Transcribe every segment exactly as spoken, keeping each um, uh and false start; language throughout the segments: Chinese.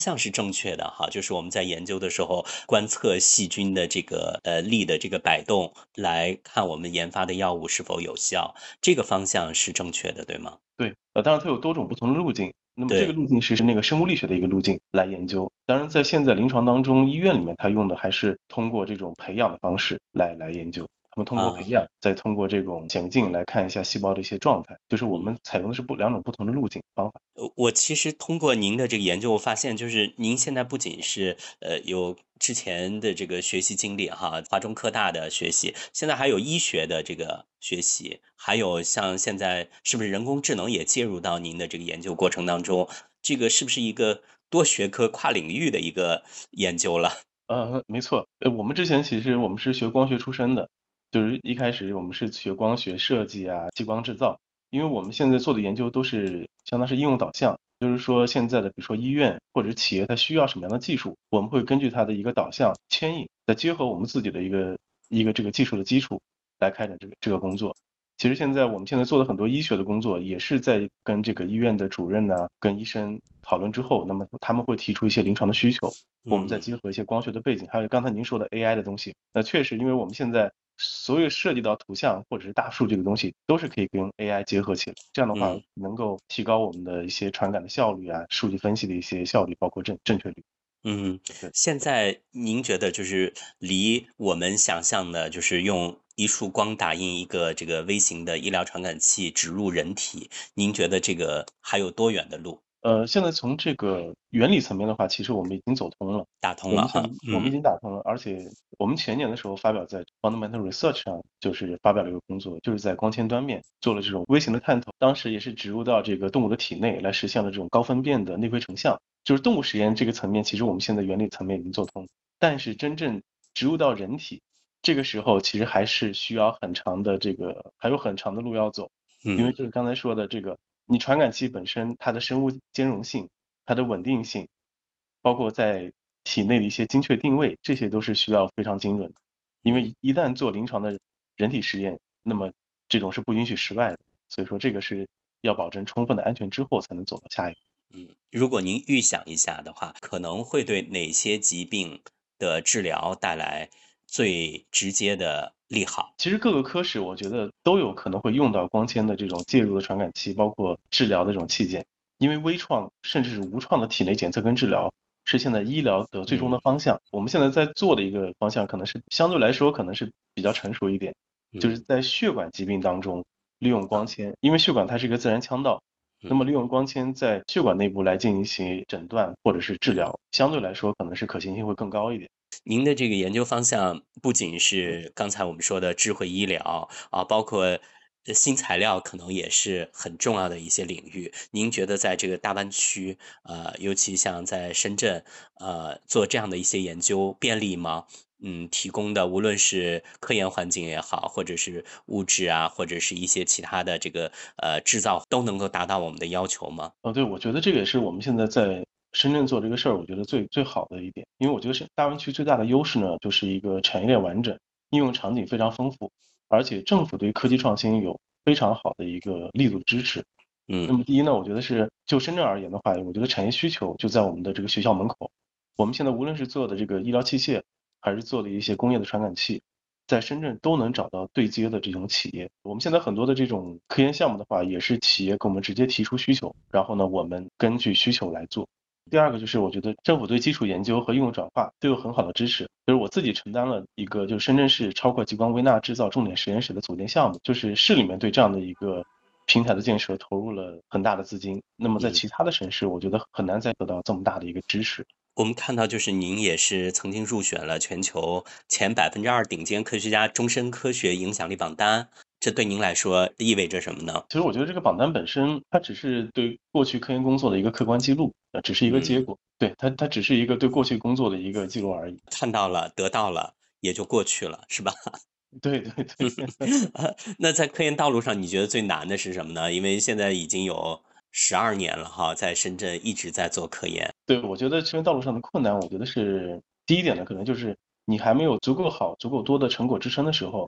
像是正确的哈，就是我们在研究的时候，观测细菌的这个呃力的这个摆动，来看我们研发的药物是否有效，这个方向是正确的，对吗？ 对，呃，当然它有多种不同的路径，那么这个对。 路径是那个生物力学的一个路径来研究。当然在现在临床当中，医院里面它用的还是通过这种培养的方式来来研究。他们通过培啊。 养，再通过这种显微镜来看一下细胞的一些状态，就是我嗯。 们采用的是不两种不同的路径方法。 呃，我其实通过您的这个研究，我发现就是您现在不仅是呃有之前的这个学习经历哈，华中科大的学习，现在还有医学的这个学习，还有像现在是不是人工智能也介入到您的这个研究过程当中？这个是不是一个多学科跨领域的一个研究了？ 呃，没错，呃，我们之前其实我们是学光学出身的，就是一开始我们是学光学设计啊、激光制造，因为我们现在做的研究都是相当是应用导向，就是说现在的比如说医院或者是企业，它需要什么样的技术，我们会根据它的一个导向牵引，再结合我们自己的一个一个这个技术的基础来开展这个这个工作。其实现在我们现在做的很多医学的工作，也是在跟这个医院的主任呢、跟医生讨论之后，那么他们会提出一些临床的需求，我们再嗯。 结合一些光学的背景，还有刚才您说的 A I 的东西，那确实，因为我们现在所有涉及到图像或者是大数据的东西，都是可以跟 A I 结合起来，这样的话嗯。 能够提高我们的一些传感的效率啊，数据分析的一些效率，包括正正确率。 嗯， 对。 现在您觉得就是离我们想象的，就是用一束光打印一个这个微型的医疗传感器植入人体，您觉得这个还有多远的路？ 呃，现在从这个原理层面的话，其实我们已经走通了。 打通我们现了哈。嗯。 我们已经打通了，而且我们前年的时候发表在 Fundamental Research 上，就是发表了一个工作，就是在光纤端面做了这种微型的探头，当时也是植入到这个动物的体内来实现了这种高分辨的内窥成像。就是动物实验这个层面，其实我们现在原理层面已经做通，但是真正植入到人体，这个时候其实还是需要很长的这个，还有很长的路要走。因为嗯。 就是刚才说的这个，你传感器本身它的生物兼容性、它的稳定性，包括在体内的一些精确定位，这些都是需要非常精准的。因嗯。 为一旦做临床的人体实验，那么这种是不允许失败的，所以说这个是要保证充分的安全之后才能走到下一步。 嗯，如果您预想一下的话，可能会对哪些疾病的治疗带来最直接的利好？ 其实各个科室我觉得都有可能会用到光纤的这种介入的传感器，包括治疗的这种器件。因为微创甚至是无创的体内检测跟治疗是现在医疗的最终的嗯。 方向。我们现在在做的一个方向可能是相对来说可能是比较成熟一点，就是嗯。 在血管疾病当中利用光啊。 纤，因为血管它是一个自然腔道，那么嗯。 利用光纤在血管内部来进行诊断或者是治疗，相对来说可能是可行性会更高一点。 您的这个研究方向不仅是刚才我们说的智慧医疗啊，包括呃新材料，可能也是很重要的一些领域。您觉得在这个大湾区，呃，尤其像在深圳，呃，做这样的一些研究便利吗？嗯，提供的无论是科研环境也好，或者是物质啊，或者是一些其他的这个呃制造，都能够达到我们的要求吗？ 哦，对，我觉得这个也是我们现在在深圳做这个事儿，我觉得最最好的一点，因为我觉得是大湾区最大的优势呢，就是一个产业链完整，应用场景非常丰富，而且政府对科技创新有非常好的一个力度支持。那嗯。 么第一呢，我觉得是就深圳而言的话，我觉得产业需求就在我们的这个学校门口。我们现在无论是做的这个医疗器械，还是做的一些工业的传感器，在深圳都能找到对接的这种企业。我们现在很多的这种科研项目的话，也是企业给我们直接提出需求，然后呢，我们根据需求来做。第二个就是我觉得政府对基础研究和应用转化都有很好的支持，就是我自己承担了一个就是深圳市超过激光微纳制造重点实验室的组建项目，就是市里面对这样的一个平台的建设投入了很大的资金。那么在嗯。 其他的省市，我觉得很难再得到这么大的一个支持。 我们看到就是您也是曾经入选了全球前百分之二顶尖科学家终身科学影响力榜单，这对您来说意味着什么呢？ 其实我觉得这个榜单本身，它只是对过去科研工作的一个客观记录，呃，只是一个结嗯。 果。对，它它只是一个对过去工作的一个记录而已。 看到了，得到了，也就过去了，是吧？ 对对对。 呃那在科研道路上，你觉得最难的是什么呢？因为现在已经有十二年了哈，在深圳一直在做科研。 对，我觉得这边道路上的困难，我觉得是第一点呢，可能就是你还没有足够好、足够多的成果支撑的时候，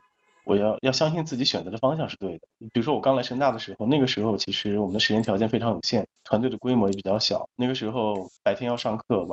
我要要相信自己选择的方向是对的。比如说我刚来深大的时候，那个时候其实我们的时间条件非常有限，团队的规模也比较小，那个时候白天要上课，